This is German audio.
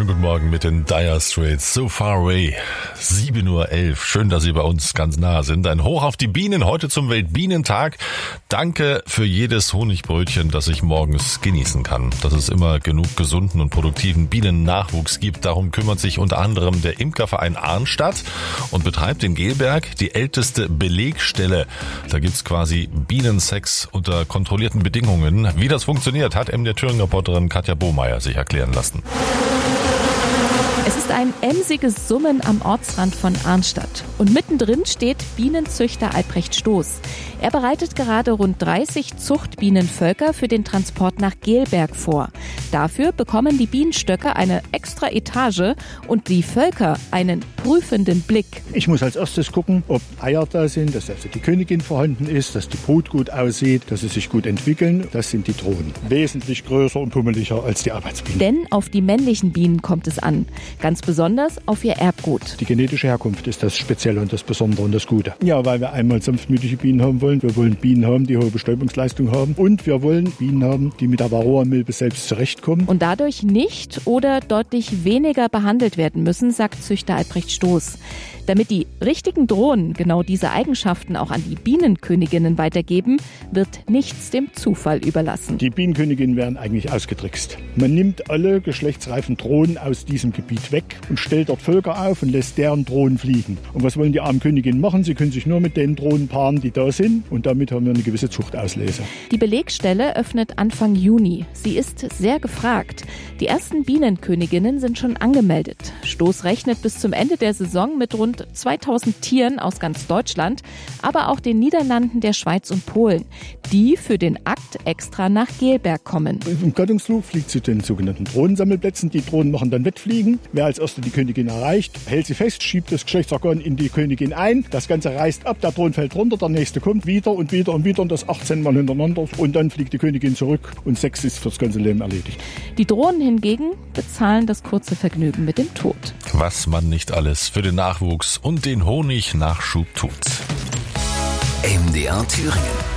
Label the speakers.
Speaker 1: Schönen guten Morgen mit den Dire Straits. So Far Away. 7:11 Uhr. Schön, dass Sie bei uns ganz nah sind. Ein Hoch auf die Bienen heute zum Weltbienentag. Danke für jedes Honigbrötchen, das ich morgens genießen kann. Dass es immer genug gesunden und produktiven Bienennachwuchs gibt. Darum kümmert sich unter anderem der Imkerverein Arnstadt und betreibt in Gelberg die älteste Belegstelle. Da gibt's quasi Bienensex unter kontrollierten Bedingungen. Wie das funktioniert, hat MDR Thüringen-Reporterin Katja Bohmeier sich erklären lassen.
Speaker 2: Es ist ein emsiges Summen am Ortsrand von Arnstadt. Und mittendrin steht Bienenzüchter Albrecht Stoß. Er bereitet gerade rund 30 Zuchtbienenvölker für den Transport nach Gelberg vor. Dafür bekommen die Bienenstöcke eine extra Etage und die Völker einen prüfenden Blick.
Speaker 3: Ich muss als erstes gucken, ob Eier da sind, dass also die Königin vorhanden ist, dass die Brut gut aussieht, dass sie sich gut entwickeln. Das sind die Drohnen. Wesentlich größer und pummeliger als die Arbeitsbienen.
Speaker 2: Denn auf die männlichen Bienen kommt es an. Ganz besonders auf ihr Erbgut.
Speaker 3: Die genetische Herkunft ist das Spezielle und das Besondere und das Gute. Ja, weil wir einmal sanftmütige Bienen haben wollen. Wir wollen Bienen haben, die hohe Bestäubungsleistung haben. Und wir wollen Bienen haben, die mit der Varroamilbe selbst zurechtkommen.
Speaker 2: Und dadurch nicht oder deutlich weniger behandelt werden müssen, sagt Züchter Albrecht Stoß. Damit die richtigen Drohnen genau diese Eigenschaften auch an die Bienenköniginnen weitergeben, wird nichts dem Zufall überlassen.
Speaker 3: Die Bienenköniginnen werden eigentlich ausgetrickst. Man nimmt alle geschlechtsreifen Drohnen aus diesem Gebiet weg und stellt dort Völker auf und lässt deren Drohnen fliegen. Und was wollen die armen Königinnen machen? Sie können sich nur mit den Drohnen paaren, die da sind. Und damit haben wir eine gewisse Zuchtauslese.
Speaker 2: Die Belegstelle öffnet Anfang Juni. Sie ist sehr gefragt. Die ersten Bienenköniginnen sind schon angemeldet. Stoß rechnet bis zum Ende der Saison mit rund 2000 Tieren aus ganz Deutschland, aber auch den Niederlanden, der Schweiz und Polen, die für den Akt extra nach Gelberg kommen.
Speaker 3: Im Gattungsflug fliegt zu den sogenannten Drohnensammelplätzen. Die Drohnen machen dann Wettfliegen. Wer als erster die Königin erreicht, hält sie fest, schiebt das Geschlechtsorgan in die Königin ein. Das Ganze reißt ab, der Drohnen fällt runter, der nächste kommt wieder und wieder und wieder und das 18 Mal hintereinander. Und dann fliegt die Königin zurück und Sex ist fürs ganze Leben erledigt.
Speaker 2: Die Drohnen hingegen bezahlen das kurze Vergnügen mit dem Tod.
Speaker 1: Was man nicht alles für den Nachwuchs und den Honignachschub tut.
Speaker 4: MDR Thüringen.